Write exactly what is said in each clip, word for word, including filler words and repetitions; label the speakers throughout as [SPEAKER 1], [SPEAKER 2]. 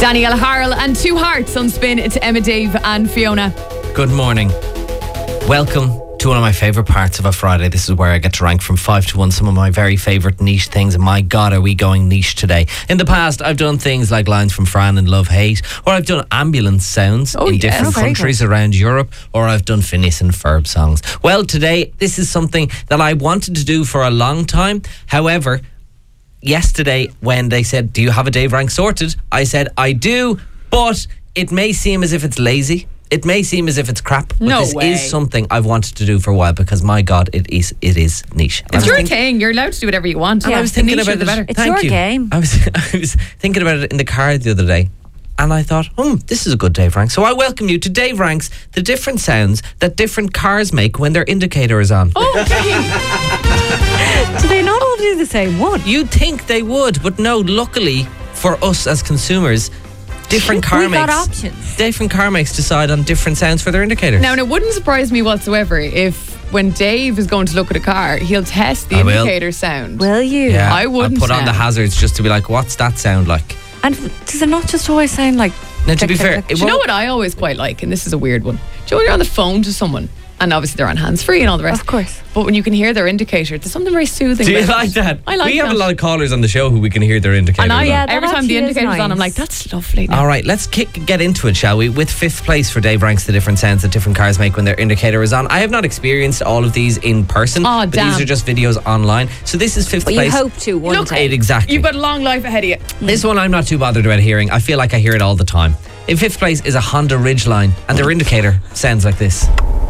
[SPEAKER 1] Danielle Harrell and Two Hearts on Spin. It's Emma, Dave and Fiona.
[SPEAKER 2] Good morning. Welcome to one of my favourite parts of a Friday. This is where I get to rank from five to one some of my very favourite niche things. And my God, are we going niche today. In the past, I've done things like lines from Fran and Love Hate, or I've done ambulance sounds
[SPEAKER 1] oh,
[SPEAKER 2] in
[SPEAKER 1] yes.
[SPEAKER 2] different
[SPEAKER 1] Very
[SPEAKER 2] countries
[SPEAKER 1] good.
[SPEAKER 2] around Europe, or I've done Phineas and Ferb songs. Well, today, this is something that I wanted to do for a long time. However, yesterday when they said, do you have a Dave Rank sorted? I said, I do, but it may seem as if it's lazy. It may seem as if it's crap, but
[SPEAKER 1] No
[SPEAKER 2] this
[SPEAKER 1] way.
[SPEAKER 2] is something I've wanted to do for a while because, my God, it is it is niche. And I
[SPEAKER 1] It's
[SPEAKER 2] was
[SPEAKER 1] your
[SPEAKER 2] think-
[SPEAKER 1] thing. You're allowed to do whatever you want.
[SPEAKER 2] And I was thinking
[SPEAKER 1] the
[SPEAKER 2] about
[SPEAKER 1] nicher,
[SPEAKER 2] it.
[SPEAKER 1] the better.
[SPEAKER 3] It's
[SPEAKER 2] Thank
[SPEAKER 3] your
[SPEAKER 2] you.
[SPEAKER 3] game.
[SPEAKER 2] I was I was thinking about it in the car the other day, and I thought, hmm, this is a good Dave Rank. So I welcome you to Dave Ranks, the different sounds that different cars make when their indicator is on.
[SPEAKER 1] Okay.
[SPEAKER 3] Do they not all do the same one?
[SPEAKER 2] You'd think they would, but no. Luckily for us as consumers, different car
[SPEAKER 3] We
[SPEAKER 2] makes
[SPEAKER 3] got options.
[SPEAKER 2] different car makes decide on different sounds for their indicators.
[SPEAKER 1] Now, and it wouldn't surprise me whatsoever if when Dave is going to look at a car, he'll test the
[SPEAKER 2] I will.
[SPEAKER 1] indicator sound.
[SPEAKER 3] Will you?
[SPEAKER 2] yeah,
[SPEAKER 1] I wouldn't
[SPEAKER 2] I'll put on the
[SPEAKER 1] sound.
[SPEAKER 2] hazards just to be like, what's that sound like?
[SPEAKER 3] And does it not just always sound like...
[SPEAKER 2] Now, to
[SPEAKER 3] click,
[SPEAKER 2] be
[SPEAKER 3] click,
[SPEAKER 2] fair,
[SPEAKER 3] click?
[SPEAKER 2] it
[SPEAKER 1] Do you know
[SPEAKER 2] won't-
[SPEAKER 1] what I always quite like? And this is a weird one. Do you know when you're on the phone to someone, and obviously they're on hands-free and all the rest?
[SPEAKER 3] Of course.
[SPEAKER 1] But when you can hear their indicator, there's something very soothing
[SPEAKER 2] Do you
[SPEAKER 1] about
[SPEAKER 2] like
[SPEAKER 1] it.
[SPEAKER 2] that?
[SPEAKER 1] I like
[SPEAKER 2] We have
[SPEAKER 1] that.
[SPEAKER 2] a lot of callers on the show who we can hear their indicators
[SPEAKER 1] And I,
[SPEAKER 2] on.
[SPEAKER 3] Yeah, that
[SPEAKER 1] every time the
[SPEAKER 3] actually is
[SPEAKER 1] indicator's on, I'm
[SPEAKER 3] nice.
[SPEAKER 1] like, that's lovely.
[SPEAKER 2] All right, let's kick, get into it, shall we? With fifth place for Dave Ranks, the different sounds that different cars make when their indicator is on. I have not experienced all of these in person,
[SPEAKER 1] Aw,
[SPEAKER 2] but
[SPEAKER 1] damn.
[SPEAKER 2] these are just videos online. So this is fifth
[SPEAKER 3] But you
[SPEAKER 2] place.
[SPEAKER 3] hope to one
[SPEAKER 1] Look,
[SPEAKER 3] day.
[SPEAKER 2] It, exactly.
[SPEAKER 1] You've got a long life ahead of you.
[SPEAKER 2] This one I'm not too bothered about hearing. I feel like I hear it all the time. In fifth place is a Honda Ridgeline, and their indicator sounds like this.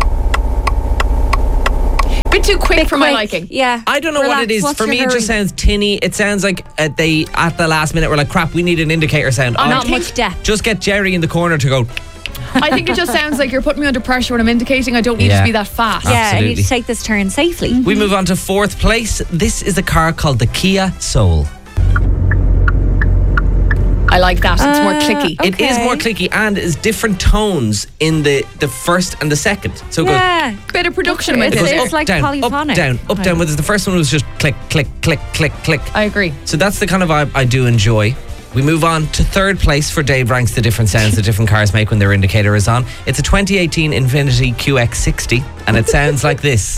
[SPEAKER 1] Bit too quick
[SPEAKER 3] Bit
[SPEAKER 1] for my
[SPEAKER 3] quick.
[SPEAKER 1] liking.
[SPEAKER 3] Yeah.
[SPEAKER 2] I don't know what
[SPEAKER 3] Relax,
[SPEAKER 2] it is.
[SPEAKER 3] what's
[SPEAKER 2] For
[SPEAKER 3] your
[SPEAKER 2] me, it just
[SPEAKER 3] hurry?
[SPEAKER 2] sounds tinny. It sounds like uh, they, at the last minute, were like, crap, we need an indicator sound.
[SPEAKER 1] Oh,
[SPEAKER 2] Oh,
[SPEAKER 3] Not
[SPEAKER 1] think-
[SPEAKER 3] much depth.
[SPEAKER 2] just get Jerry in the corner to go,
[SPEAKER 1] I think it just sounds like you're putting me under pressure when I'm indicating. I don't need
[SPEAKER 2] Yeah.
[SPEAKER 1] to be that fast.
[SPEAKER 3] Yeah, I need
[SPEAKER 2] Absolutely.
[SPEAKER 3] to take this turn safely.
[SPEAKER 2] We move on to fourth place. This is a car called the Kia Soul.
[SPEAKER 1] I like that. It's more
[SPEAKER 3] Uh,
[SPEAKER 1] clicky.
[SPEAKER 2] It is
[SPEAKER 3] Okay.
[SPEAKER 2] more clicky and is different tones in the, the first and the second. So it goes,
[SPEAKER 3] Yeah.
[SPEAKER 1] Bit of production.
[SPEAKER 3] It's-
[SPEAKER 2] it goes
[SPEAKER 1] there.
[SPEAKER 2] up,
[SPEAKER 3] it's like
[SPEAKER 2] down,
[SPEAKER 3] polyphonic.
[SPEAKER 2] up, down, up, down. Whereas the first one was just click, click, click, click, click.
[SPEAKER 1] I agree.
[SPEAKER 2] So that's the kind of vibe I do enjoy. We move on to third place for Dave Ranks, the different sounds that different cars make when their indicator is on. It's a twenty eighteen Infiniti Q X sixty, and it sounds like this.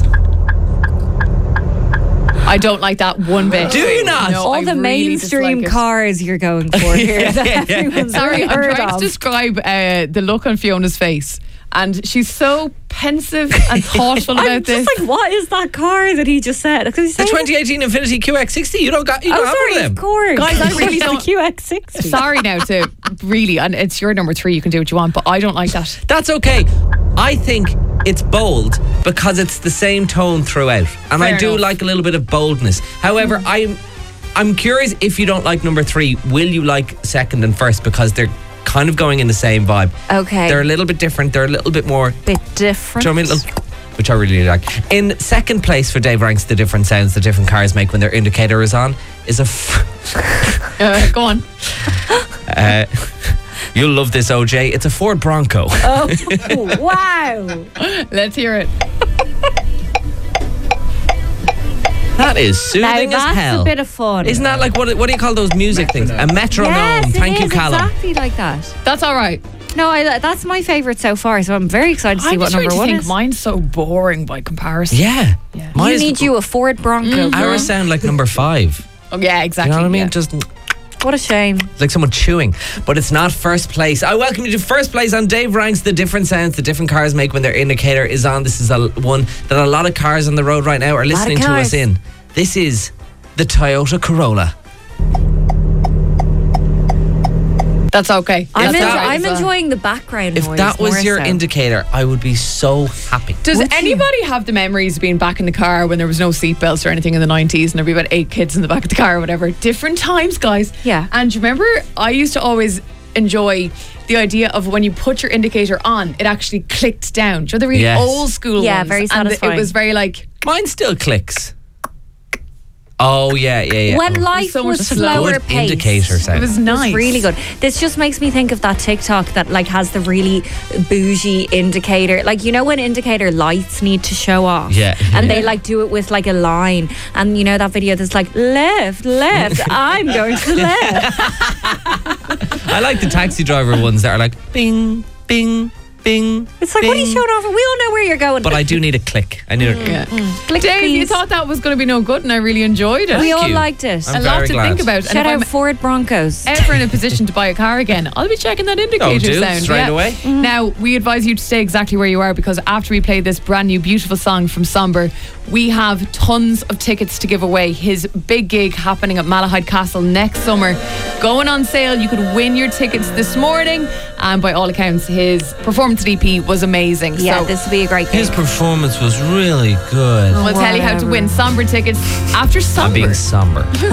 [SPEAKER 1] I don't like that one bit.
[SPEAKER 2] Do you not?
[SPEAKER 1] No,
[SPEAKER 3] All
[SPEAKER 1] I
[SPEAKER 3] the
[SPEAKER 1] really
[SPEAKER 3] mainstream
[SPEAKER 1] dislike it.
[SPEAKER 3] cars you're going for here. that everyone's
[SPEAKER 1] Sorry, I'm
[SPEAKER 3] heard
[SPEAKER 1] trying
[SPEAKER 3] of.
[SPEAKER 1] to describe uh, the look on Fiona's face. And she's so pensive and thoughtful
[SPEAKER 3] I'm
[SPEAKER 1] about
[SPEAKER 3] just
[SPEAKER 1] this.
[SPEAKER 3] like, what is that car that he just said? Because he's
[SPEAKER 2] The
[SPEAKER 3] saying,
[SPEAKER 2] twenty eighteen Infiniti Q X sixty. You don't got. You
[SPEAKER 3] oh,
[SPEAKER 2] don't have
[SPEAKER 3] sorry,
[SPEAKER 2] one of
[SPEAKER 3] of
[SPEAKER 2] them.
[SPEAKER 3] course.
[SPEAKER 1] Guys, I really
[SPEAKER 3] The
[SPEAKER 1] don't-
[SPEAKER 3] Q X sixty.
[SPEAKER 1] Sorry now to really, and it's your number three, you can do what you want, but I don't like that.
[SPEAKER 2] That's okay. I think it's bold because it's the same tone throughout, and I
[SPEAKER 1] Fair
[SPEAKER 2] do
[SPEAKER 1] enough.
[SPEAKER 2] like a little bit of boldness. However, I'm I'm curious if you don't like number three, will you like second and first because they're kind of going in the same vibe.
[SPEAKER 3] Okay.
[SPEAKER 2] They're a little bit different. They're a little bit more.
[SPEAKER 3] bit different.
[SPEAKER 2] Do you know what I mean? Little- Which I really like. In second place for Dave Ranks, the different sounds that different cars make when their indicator is on is a. F-
[SPEAKER 1] Uh, go on.
[SPEAKER 2] uh, you'll love this, O J. It's a Ford Bronco.
[SPEAKER 3] Oh, wow.
[SPEAKER 1] Let's hear it.
[SPEAKER 2] That is
[SPEAKER 3] Now
[SPEAKER 2] soothing as
[SPEAKER 3] that's
[SPEAKER 2] hell.
[SPEAKER 3] a bit of fun.
[SPEAKER 2] Isn't that like, what, what do you call those music things? A metronome.
[SPEAKER 3] Yes, it
[SPEAKER 2] Thank you,
[SPEAKER 3] is
[SPEAKER 2] Callum.
[SPEAKER 3] exactly like that.
[SPEAKER 1] That's all right.
[SPEAKER 3] No, I, that's my favourite so far, so I'm very excited to see
[SPEAKER 1] I'm
[SPEAKER 3] what
[SPEAKER 1] trying
[SPEAKER 3] number
[SPEAKER 1] to
[SPEAKER 3] one
[SPEAKER 1] think
[SPEAKER 3] is.
[SPEAKER 1] mine's so boring by comparison.
[SPEAKER 2] Yeah.
[SPEAKER 1] Yeah.
[SPEAKER 2] Mine
[SPEAKER 3] You
[SPEAKER 2] is-
[SPEAKER 3] need you a Ford Bronco. girl.
[SPEAKER 2] Ours sound like number five.
[SPEAKER 1] Oh, yeah,
[SPEAKER 2] You
[SPEAKER 1] exactly.
[SPEAKER 2] know what I mean?
[SPEAKER 1] yeah.
[SPEAKER 2] Just
[SPEAKER 3] What a shame.
[SPEAKER 2] like someone chewing. But it's not first place. I welcome you to first place on Dave Ranks, the different sounds the different cars make when their indicator is on. This is a, one that a lot of cars on the road right now are listening to
[SPEAKER 3] cars.
[SPEAKER 2] us in. This is the Toyota Corolla.
[SPEAKER 1] That's okay.
[SPEAKER 3] I'm,
[SPEAKER 1] That's
[SPEAKER 3] en-
[SPEAKER 1] all right
[SPEAKER 3] I'm
[SPEAKER 1] as well.
[SPEAKER 3] enjoying the background
[SPEAKER 2] If
[SPEAKER 3] noise.
[SPEAKER 2] that was
[SPEAKER 3] more
[SPEAKER 2] your
[SPEAKER 3] so.
[SPEAKER 2] indicator, I would be so happy.
[SPEAKER 1] Does
[SPEAKER 3] Would you?
[SPEAKER 1] anybody have the memories of being back in the car when there was no seatbelts or anything in the nineties and there'd be about eight kids in the back of the car or whatever? Different times, guys.
[SPEAKER 3] Yeah.
[SPEAKER 1] And do you remember, I used to always enjoy the idea of when you put your indicator on, it actually clicked down. Do you know the really
[SPEAKER 2] Yes.
[SPEAKER 1] old school
[SPEAKER 3] Yeah,
[SPEAKER 1] ones?
[SPEAKER 3] very
[SPEAKER 1] And
[SPEAKER 3] satisfying.
[SPEAKER 1] it was very like,
[SPEAKER 2] Mine still clicks. Oh, yeah, yeah, yeah.
[SPEAKER 3] When life
[SPEAKER 1] so much
[SPEAKER 3] was
[SPEAKER 1] slower.
[SPEAKER 3] slower
[SPEAKER 2] Good
[SPEAKER 3] paced.
[SPEAKER 2] indicator sound.
[SPEAKER 1] it was
[SPEAKER 3] It
[SPEAKER 1] nice.
[SPEAKER 3] was really good. This just makes me think of that TikTok that like has the really bougie indicator. Like, you know when indicator lights need to show off?
[SPEAKER 2] Yeah.
[SPEAKER 3] And they like do it with like a line. And you know that video that's like, left, left, I'm going to left.
[SPEAKER 2] I like the taxi driver ones that are like bing, bing, bing.
[SPEAKER 3] It's like, what are you
[SPEAKER 2] bing.
[SPEAKER 3] showing off? We all know where you're going.
[SPEAKER 2] But I do need a click. I need a
[SPEAKER 1] Yeah.
[SPEAKER 3] Click,
[SPEAKER 1] Dave, you
[SPEAKER 3] please.
[SPEAKER 1] thought that was going to be no good, and I really enjoyed it.
[SPEAKER 3] we all
[SPEAKER 2] you.
[SPEAKER 3] liked it.
[SPEAKER 2] I'm
[SPEAKER 1] a lot
[SPEAKER 2] very
[SPEAKER 1] to
[SPEAKER 2] glad.
[SPEAKER 1] think about. And
[SPEAKER 3] Shout
[SPEAKER 1] if
[SPEAKER 3] out
[SPEAKER 1] I'm
[SPEAKER 3] Ford Broncos.
[SPEAKER 1] ever in a position to buy a car again, I'll be checking that indicator
[SPEAKER 2] Oh, do?
[SPEAKER 1] sound
[SPEAKER 2] Straight
[SPEAKER 1] yeah.
[SPEAKER 2] away?
[SPEAKER 1] Now, we advise you to stay exactly where you are, because after we play this brand new beautiful song from Somber, we have tons of tickets to give away. His big gig happening at Malahide Castle next summer, going on sale. You could win your tickets this morning, and by all accounts, his performance at E P was amazing.
[SPEAKER 3] Yeah,
[SPEAKER 1] so
[SPEAKER 3] this would be a great
[SPEAKER 2] His
[SPEAKER 3] gig.
[SPEAKER 2] performance was really good.
[SPEAKER 1] we'll tell you how to
[SPEAKER 3] Whatever.
[SPEAKER 1] win Somber tickets after
[SPEAKER 2] I'm
[SPEAKER 1] Somber.
[SPEAKER 2] being somber.